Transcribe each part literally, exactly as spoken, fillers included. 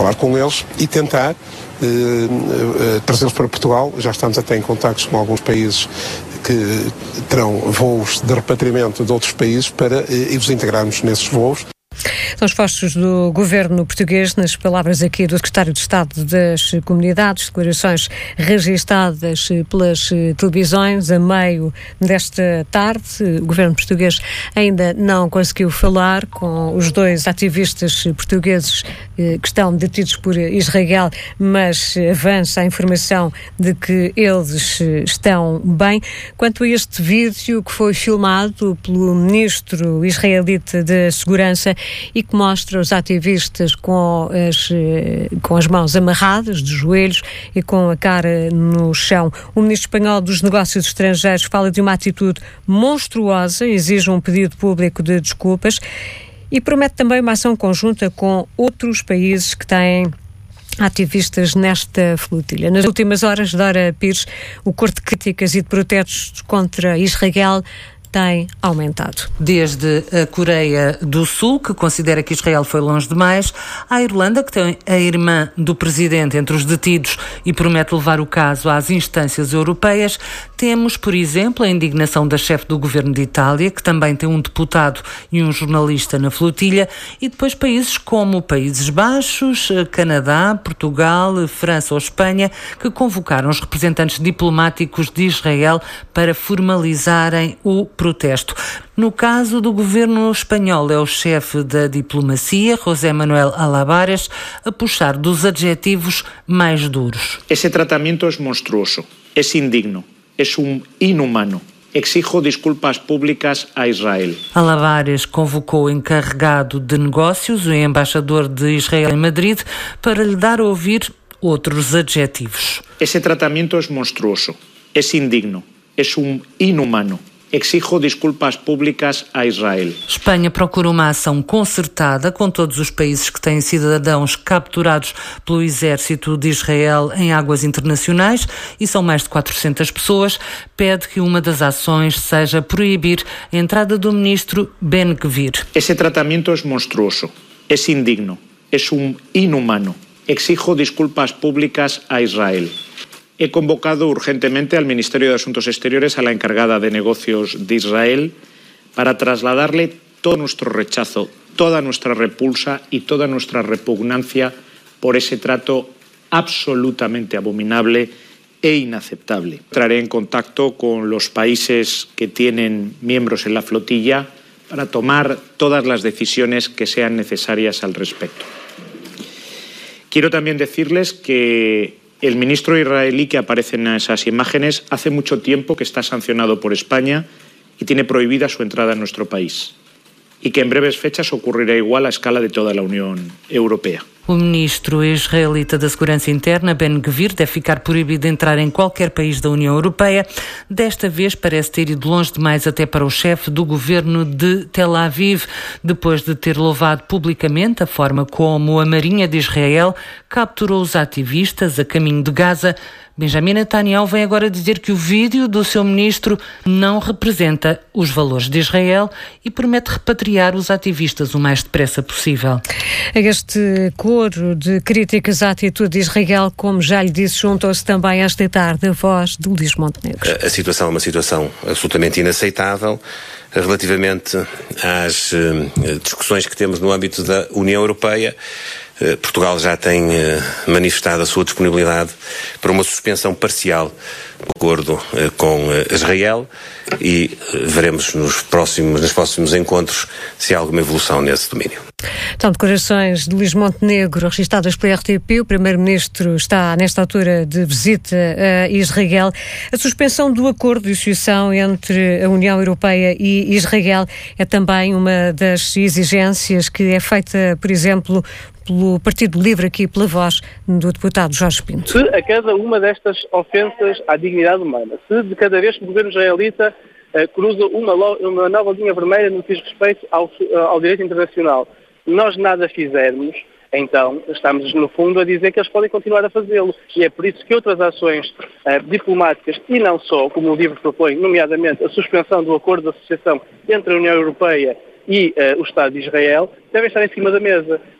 falar com eles e tentar eh, eh, trazê-los para Portugal. Já estamos até em contactos com alguns países que terão voos de repatriamento de outros países para eh, e os integrarmos nesses voos. São esforços do governo português, nas palavras aqui do secretário de Estado das Comunidades, declarações registadas pelas televisões a meio desta tarde. O governo português ainda não conseguiu falar com os dois ativistas portugueses que estão detidos por Israel, mas avança a informação de que eles estão bem. Quanto a este vídeo que foi filmado pelo ministro israelita da Segurança e que mostra os ativistas com as, com as mãos amarradas, de joelhos e com a cara no chão. O ministro espanhol dos Negócios Estrangeiros fala de uma atitude monstruosa, exige um pedido público de desculpas e promete também uma ação conjunta com outros países que têm ativistas nesta flotilha. Nas últimas horas, Dora Pires, o cor de críticas e de protestos contra Israel tem aumentado. Desde a Coreia do Sul, que considera que Israel foi longe demais, à Irlanda, que tem a irmã do presidente entre os detidos e promete levar o caso às instâncias europeias, temos, por exemplo, a indignação da chefe do governo de Itália, que também tem um deputado e um jornalista na flotilha, e depois países como Países Baixos, Canadá, Portugal, França ou Espanha, que convocaram os representantes diplomáticos de Israel para formalizarem o protesto. No caso do governo espanhol, é o chefe da diplomacia, José Manuel Alavares, a puxar dos adjetivos mais duros. Esse tratamento é monstruoso, é indigno, é um inhumano. Exijo desculpas públicas a Israel. Alavares convocou o encarregado de negócios, o embaixador de Israel em Madrid, para lhe dar a ouvir outros adjetivos. Esse tratamento é monstruoso, é indigno, é um inhumano. Exijo desculpas públicas a Israel. Espanha procura uma ação concertada com todos os países que têm cidadãos capturados pelo exército de Israel em águas internacionais, e são mais de quatrocentas pessoas. Pede que uma das ações seja proibir a entrada do ministro Ben Gvir. Esse tratamento é monstruoso, é indigno, é um inhumano. Exijo desculpas públicas a Israel. He convocado urgentemente al Ministerio de Asuntos Exteriores a la encargada de negocios de Israel para trasladarle todo nuestro rechazo, toda nuestra repulsa y toda nuestra repugnancia por ese trato absolutamente abominable e inaceptable. Entraré en contacto con los países que tienen miembros en la flotilla para tomar todas las decisiones que sean necesarias al respecto. Quiero también decirles que el ministro israelí que aparece en esas imágenes hace mucho tiempo que está sancionado por España y tiene prohibida su entrada en nuestro país, y que en breves fechas ocurrirá igual a escala de toda la Unión Europea. O ministro israelita da Segurança Interna, Ben Gvir, deve ficar proibido de entrar em qualquer país da União Europeia. Desta vez parece ter ido longe demais até para o chefe do governo de Tel Aviv, depois de ter louvado publicamente a forma como a Marinha de Israel capturou os ativistas a caminho de Gaza. Benjamin Netanyahu vem agora dizer que o vídeo do seu ministro não representa os valores de Israel e promete repatriar os ativistas o mais depressa possível. Este coro de críticas à atitude de Israel, como já lhe disse, juntou-se também esta tarde a voz de Luís Montenegro. A situação é uma situação absolutamente inaceitável relativamente às uh, discussões que temos no âmbito da União Europeia. Uh, Portugal já tem uh, manifestado a sua disponibilidade para uma suspensão parcial do acordo uh, com uh, Israel e uh, veremos nos próximos, nos próximos encontros se há alguma evolução nesse domínio. Então, declarações de Luís Montenegro registadas pela R T P. O Primeiro-Ministro está, nesta altura, de visita a Israel. A suspensão do acordo de associação entre a União Europeia e Israel é também uma das exigências que é feita, por exemplo, pelo Partido Livre, aqui pela voz do deputado Jorge Pinto. Se a cada uma destas ofensas à dignidade humana, se de cada vez que o governo israelita uh, cruza uma, uma nova linha vermelha no que diz respeito ao, ao direito internacional, nós nada fizermos, então estamos no fundo a dizer que eles podem continuar a fazê-lo. E é por isso que outras ações uh, diplomáticas, e não só, como o livro propõe, nomeadamente a suspensão do acordo de associação entre a União Europeia e uh, o Estado de Israel, devem estar em cima da mesa.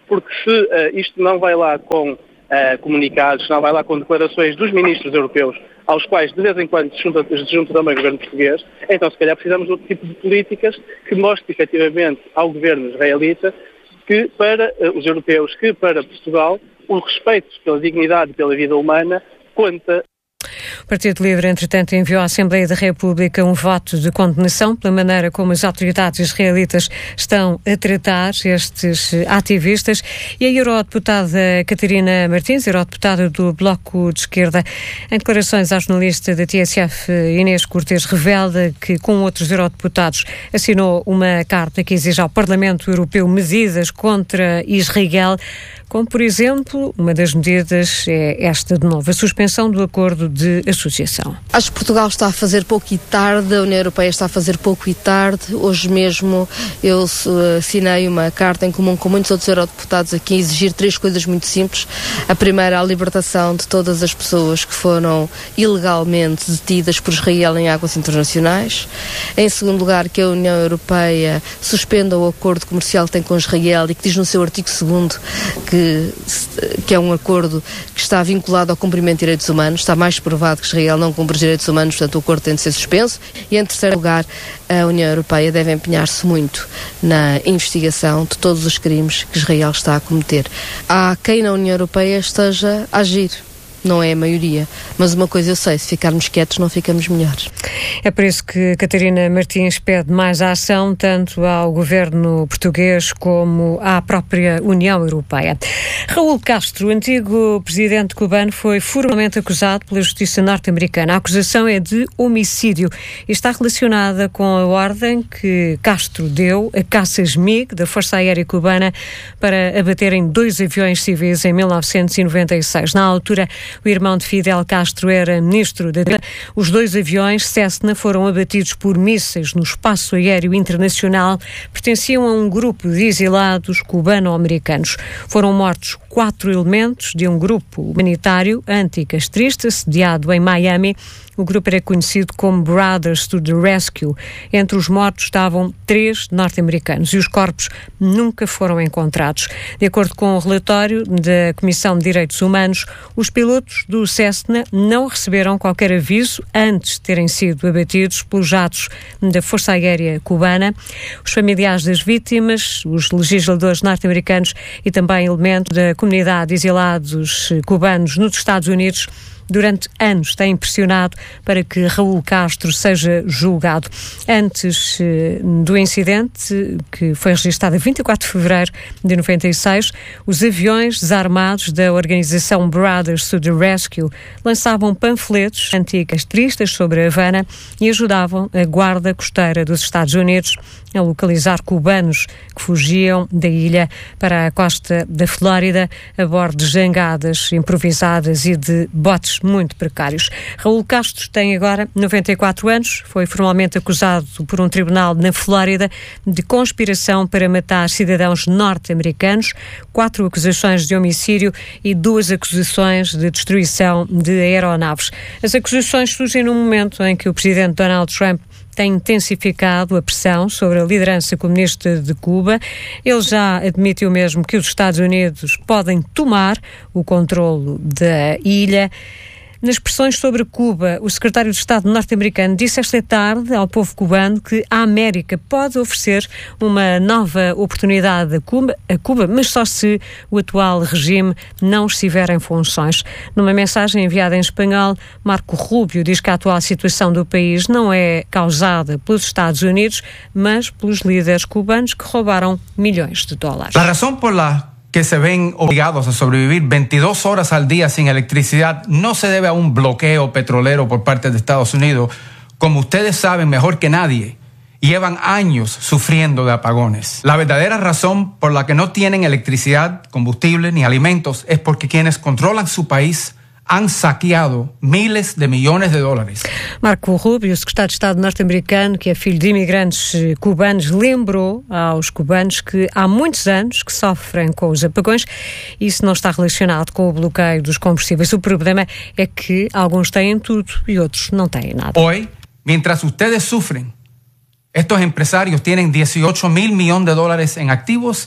porque se uh, isto não vai lá com uh, comunicados, não vai lá com declarações dos ministros europeus, aos quais de vez em quando se junta, se junta também o governo português, então se calhar precisamos de outro tipo de políticas que mostre efetivamente ao governo israelita que para uh, os europeus, que para Portugal, o respeito pela dignidade e pela vida humana conta. O Partido Livre, entretanto, enviou à Assembleia da República um voto de condenação pela maneira como as autoridades israelitas estão a tratar estes ativistas. E a eurodeputada Catarina Martins, eurodeputada do Bloco de Esquerda, em declarações à jornalista da T S F, Inês Cortes, revela que, com outros eurodeputados, assinou uma carta que exige ao Parlamento Europeu medidas contra Israel, como, por exemplo, uma das medidas é esta de novo, a suspensão do acordo de associação. Acho que Portugal está a fazer pouco e tarde, a União Europeia está a fazer pouco e tarde. Hoje mesmo eu assinei uma carta em comum com muitos outros eurodeputados aqui a exigir três coisas muito simples. A primeira, a libertação de todas as pessoas que foram ilegalmente detidas por Israel em águas internacionais. Em segundo lugar, que a União Europeia suspenda o acordo comercial que tem com Israel e que diz no seu artigo segundo que que é um acordo que está vinculado ao cumprimento de direitos humanos. Está mais provado que Israel não cumpre os direitos humanos, portanto o acordo tem de ser suspenso. E em terceiro lugar, a União Europeia deve empenhar-se muito na investigação de todos os crimes que Israel está a cometer. Há quem na União Europeia esteja a agir. Não é a maioria, mas uma coisa eu sei, se ficarmos quietos não ficamos melhores. É por isso que Catarina Martins pede mais ação, tanto ao governo português como à própria União Europeia. Raul Castro, antigo presidente cubano, foi formalmente acusado pela justiça norte-americana. A acusação é de homicídio e está relacionada com a ordem que Castro deu a caças M I G da Força Aérea Cubana para abaterem dois aviões civis em mil novecentos e noventa e seis. Na altura, o irmão de Fidel Castro era ministro da Defesa. Os dois aviões Cessna foram abatidos por mísseis no espaço aéreo internacional. Pertenciam a um grupo de exilados cubano-americanos. Foram mortos quatro elementos de um grupo humanitário anticastrista sediado em Miami. O grupo era conhecido como Brothers to the Rescue. Entre os mortos estavam três norte-americanos e os corpos nunca foram encontrados. De acordo com o relatório da Comissão de Direitos Humanos, os pilotos do Cessna não receberam qualquer aviso antes de terem sido abatidos pelos jatos da Força Aérea Cubana. Os familiares das vítimas, os legisladores norte-americanos e também elementos da comunidade de exilados cubanos nos Estados Unidos durante anos têm pressionado para que Raul Castro seja julgado. Antes eh, do incidente, que foi registrado a vinte e quatro de fevereiro de noventa e seis, os aviões desarmados da organização Brothers to the Rescue lançavam panfletos anticastristas sobre a Havana e ajudavam a Guarda Costeira dos Estados Unidos a localizar cubanos que fugiam da ilha para a costa da Flórida a bordo de jangadas improvisadas e de botes muito precários. Raul Castro tem agora noventa e quatro anos, foi formalmente acusado por um tribunal na Flórida de conspiração para matar cidadãos norte-americanos, quatro acusações de homicídio e duas acusações de destruição de aeronaves. As acusações surgem no momento em que o presidente Donald Trump tem intensificado a pressão sobre a liderança comunista de Cuba. Ele já admitiu mesmo que os Estados Unidos podem tomar o controlo da ilha. Nas pressões sobre Cuba, o secretário de Estado norte-americano disse esta tarde ao povo cubano que a América pode oferecer uma nova oportunidade a Cuba, a Cuba, mas só se o atual regime não estiver em funções. Numa mensagem enviada em espanhol, Marco Rubio diz que a atual situação do país não é causada pelos Estados Unidos, mas pelos líderes cubanos que roubaram milhões de dólares. A razão por la que se ven obligados a sobrevivir veintidós horas al día sin electricidad no se debe a un bloqueo petrolero por parte de Estados Unidos. Como ustedes saben mejor que nadie, llevan años sufriendo de apagones. La verdadera razón por la que no tienen electricidad, combustible ni alimentos es porque quienes controlan su país han saqueado miles de milhões de dólares. Marco Rubio, secretário de Estado norte-americano, que é filho de imigrantes cubanos, lembrou aos cubanos que há muitos anos que sofrem com os apagões e isso não está relacionado com o bloqueio dos combustíveis. O problema é que alguns têm tudo e outros não têm nada. Hoy, mientras ustedes sufren, estos empresarios tienen dieciocho mil millones de dólares en activos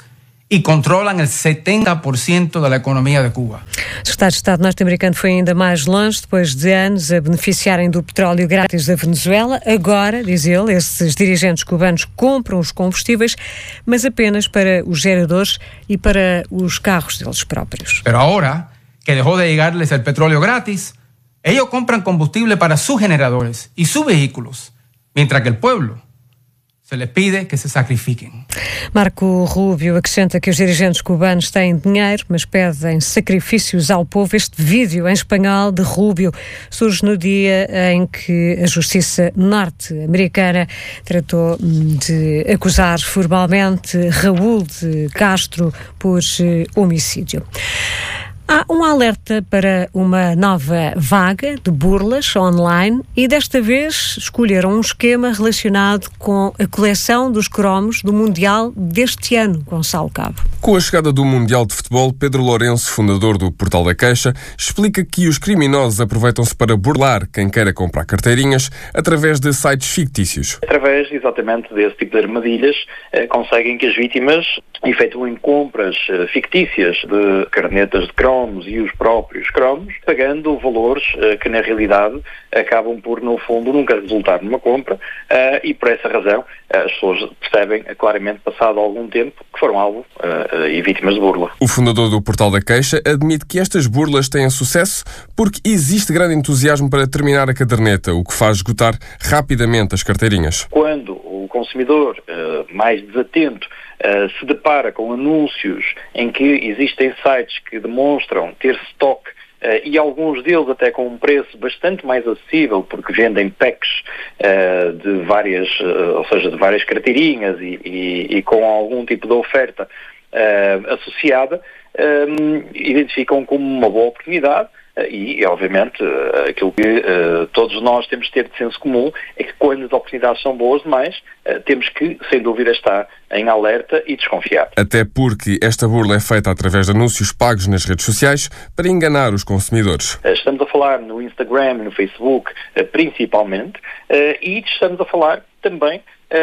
y controlan el setenta por ciento de la economía de Cuba. O secretário de Estado norte-americano foi ainda mais longe, depois de anos a beneficiarem do petróleo grátis da Venezuela. Agora, diz ele, esses dirigentes cubanos compram os combustíveis, mas apenas para os geradores e para os carros deles próprios. Pero ahora que dejó de llegarles el petróleo gratis, ellos compran combustible para sus generadores y sus vehículos, mientras que el pueblo se les pide que se sacrifiquem. Marco Rubio acrescenta que os dirigentes cubanos têm dinheiro, mas pedem sacrifícios ao povo. Este vídeo em espanhol de Rubio surge no dia em que a justiça norte-americana tratou de acusar formalmente Raúl de Castro por homicídio. Há um alerta para uma nova vaga de burlas online e desta vez escolheram um esquema relacionado com a coleção dos cromos do Mundial deste ano, Gonçalo Cabo. Com a chegada do Mundial de Futebol, Pedro Lourenço, fundador do Portal da Queixa, explica que os criminosos aproveitam-se para burlar quem queira comprar carteirinhas através de sites fictícios. Através exatamente desse tipo de armadilhas, eh, conseguem que as vítimas efetuem compras eh, fictícias de cadernetas de cromos e os próprios cromos, pagando valores uh, que na realidade acabam por, no fundo, nunca resultar numa compra uh, e por essa razão uh, as pessoas percebem uh, claramente, passado algum tempo, que foram alvo uh, uh, e vítimas de burla. O fundador do Portal da Queixa admite que estas burlas têm sucesso porque existe grande entusiasmo para terminar a caderneta, o que faz esgotar rapidamente as carteirinhas. Quando o consumidor uh, mais desatento Uh, se depara com anúncios em que existem sites que demonstram ter stock uh, e alguns deles até com um preço bastante mais acessível porque vendem packs uh, de várias, uh, ou seja, de várias carteirinhas e, e, e com algum tipo de oferta uh, associada, um, identificam como uma boa oportunidade. E, obviamente, aquilo que uh, todos nós temos de ter de senso comum é que quando as oportunidades são boas demais, uh, temos que, sem dúvida, estar em alerta e desconfiar. Até porque esta burla é feita através de anúncios pagos nas redes sociais para enganar os consumidores. Uh, estamos a falar no Instagram e no Facebook, uh, principalmente, uh, e estamos a falar também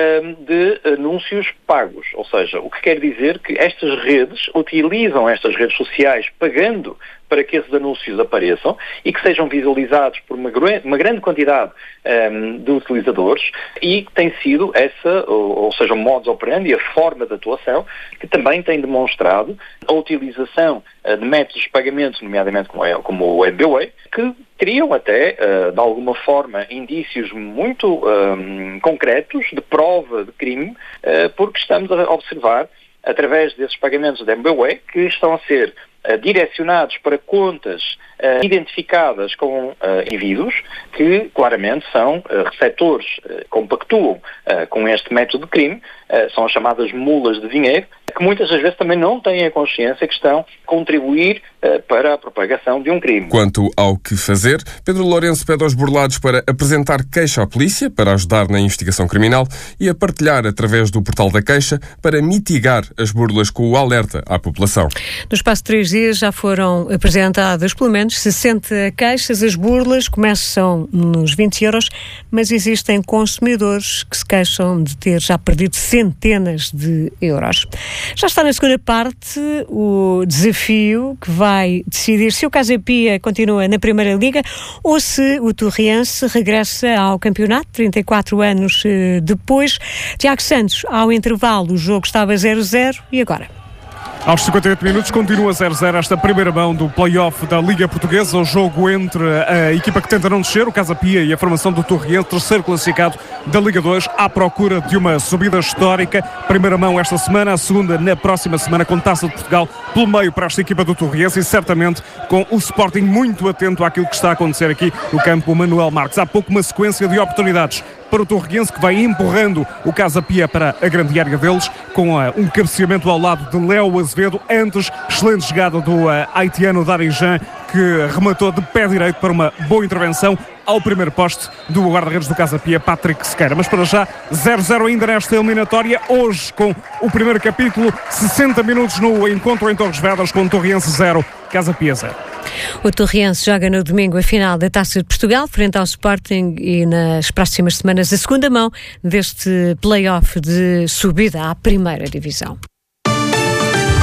de anúncios pagos, ou seja, o que quer dizer que estas redes utilizam estas redes sociais pagando para que esses anúncios apareçam e que sejam visualizados por uma, uma grande quantidade um, de utilizadores e que tem sido essa, ou, ou seja, o modus operandi, a forma de atuação, que também tem demonstrado a utilização uh, de métodos de pagamento, nomeadamente como, é, como o M B W A, que criam até, uh, de alguma forma, indícios muito um, concretos de prova de crime, uh, porque estamos a observar, através desses pagamentos de M B W A, que estão a ser uh, direcionados para contas uh, identificadas com uh, indivíduos que, claramente, são uh, receptores, uh, compactuam uh, com este método de crime, uh, são as chamadas mulas de dinheiro, que muitas das vezes também não têm a consciência que estão a contribuir uh, para a propagação de um crime. Quanto ao que fazer, Pedro Lourenço pede aos burlados para apresentar queixa à polícia para ajudar na investigação criminal e a partilhar através do Portal da Queixa para mitigar as burlas com o alerta à população. No espaço de três dias já foram apresentadas pelo menos sessenta queixas. As burlas começam nos vinte euros, mas existem consumidores que se queixam de ter já perdido centenas de euros. Já está na segunda parte o desafio que vai decidir se o Casa Pia continua na Primeira Liga ou se o Torriense regressa ao campeonato, trinta e quatro anos depois. Tiago Santos, ao intervalo, o jogo estava zero a zero e agora? Aos cinquenta e oito minutos continua zero a zero esta primeira mão do play-off da Liga Portuguesa, o jogo entre a equipa que tenta não descer, o Casa Pia, e a formação do Torriense, terceiro classificado da Liga dois, à procura de uma subida histórica. Primeira mão esta semana, a segunda na próxima semana, com Taça de Portugal pelo meio para esta equipa do Torriense e certamente com o Sporting muito atento àquilo que está a acontecer aqui no campo Manuel Marques. Há pouco uma sequência de oportunidades para o Torriense, que vai empurrando o Casa Pia para a grande área deles, com uh, um cabeceamento ao lado de Léo Azevedo. Antes, excelente jogada do uh, haitiano Darijan, que rematou de pé direito para uma boa intervenção ao primeiro poste do guarda-redes do Casa Pia, Patrick Sequeira. Mas para já, zero a zero ainda nesta eliminatória, hoje com o primeiro capítulo, sessenta minutos no encontro em Torres Vedras, com Torriense zero, Casa Pia zero. O Torriense joga no domingo a final da Taça de Portugal, frente ao Sporting, e nas próximas semanas a segunda mão deste play-off de subida à primeira divisão.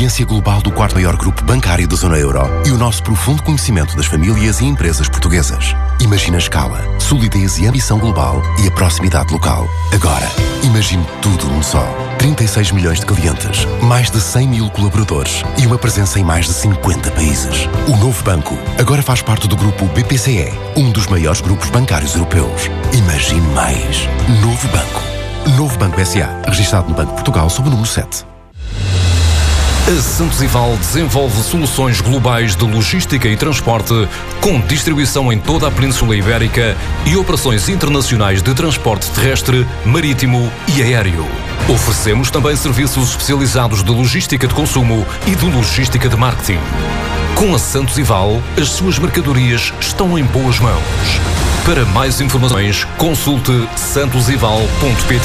experiência global do quarto maior grupo bancário da zona euro e o nosso profundo conhecimento das famílias e empresas portuguesas. Imagina a escala, solidez e ambição global e a proximidade local. Agora, imagine tudo num só. trinta e seis milhões de clientes, mais de cem mil colaboradores e uma presença em mais de cinquenta países. O novo banco agora faz parte do grupo B P C E, um dos maiores grupos bancários europeus. Imagine mais. Novo banco. Novo Banco S A, registado no Banco de Portugal sob o número sete. A Santos Ival desenvolve soluções globais de logística e transporte, com distribuição em toda a Península Ibérica e operações internacionais de transporte terrestre, marítimo e aéreo. Oferecemos também serviços especializados de logística de consumo e de logística de marketing. Com a Santos Ival, as suas mercadorias estão em boas mãos. Para mais informações, consulte santos ival ponto pt.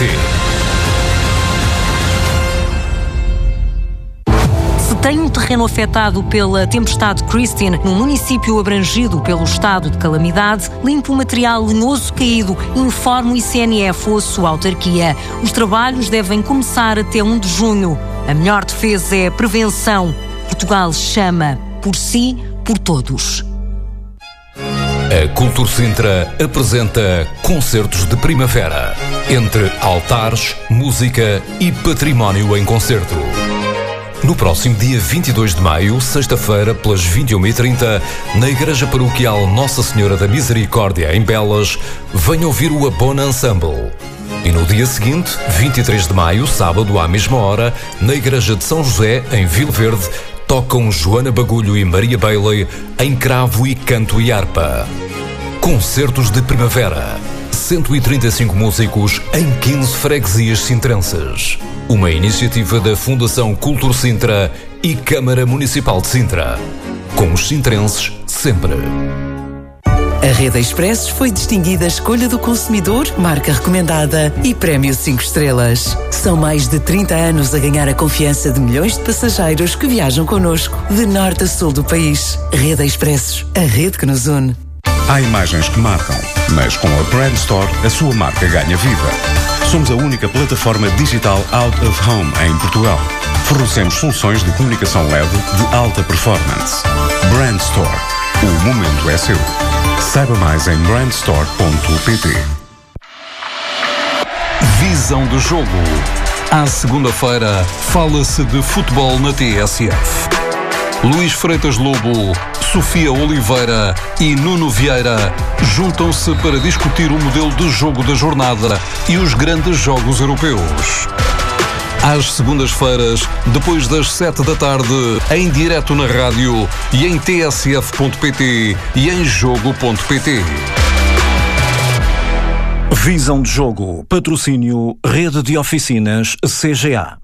Se tem um terreno afetado pela tempestade Christine no município abrangido pelo estado de calamidade, limpe o material lenhoso caído e informe o I C N F ou a sua autarquia. Os trabalhos devem começar até primeiro de junho. A melhor defesa é a prevenção. Portugal chama por si, por todos. A Cultur Sintra apresenta Concertos de Primavera, entre altares, música e património em concerto. No próximo dia vinte e dois de maio, sexta-feira, pelas vinte e uma e trinta, na Igreja Paroquial Nossa Senhora da Misericórdia, em Belas, venha ouvir o Abona Ensemble. E no dia seguinte, vinte e três de maio, sábado, à mesma hora, na Igreja de São José, em Vila Verde, tocam Joana Bagulho e Maria Bailey em cravo e canto e harpa. Concertos de Primavera. cento e trinta e cinco músicos em quinze freguesias sintrenses. Uma iniciativa da Fundação Cultur Sintra e Câmara Municipal de Sintra. Com os sintrenses sempre. A Rede Expressos foi distinguida Escolha do Consumidor, marca recomendada e prémio cinco estrelas. São mais de trinta anos a ganhar a confiança de milhões de passageiros que viajam connosco, de norte a sul do país. Rede Expressos, a rede que nos une. Há imagens que marcam, mas com a Brand Store a sua marca ganha vida. Somos a única plataforma digital out of home em Portugal. Fornecemos soluções de comunicação L E D de alta performance. Brand Store. O momento é seu. Saiba mais em brandstore ponto pt. Visão do jogo. À segunda-feira, fala-se de futebol na T S F. Luís Freitas Lobo, Sofia Oliveira e Nuno Vieira juntam-se para discutir o modelo de jogo da jornada e os grandes jogos europeus. Às segundas-feiras, depois das sete da tarde, em direto na rádio e em t s f ponto p t e em jogo ponto p t. Visão de jogo. Patrocínio Rede de Oficinas C G A.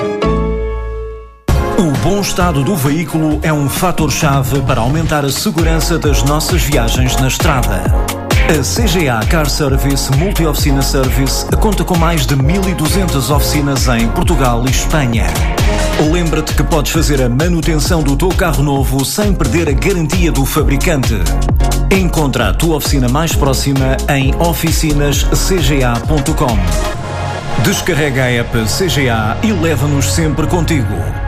O bom estado do veículo é um fator-chave para aumentar a segurança das nossas viagens na estrada. A C G A Car Service Multi-Oficina Service conta com mais de mil e duzentas oficinas em Portugal e Espanha. Lembra-te que podes fazer a manutenção do teu carro novo sem perder a garantia do fabricante. Encontra a tua oficina mais próxima em oficinas c g a ponto com. Descarrega a app C G A e leva-nos sempre contigo.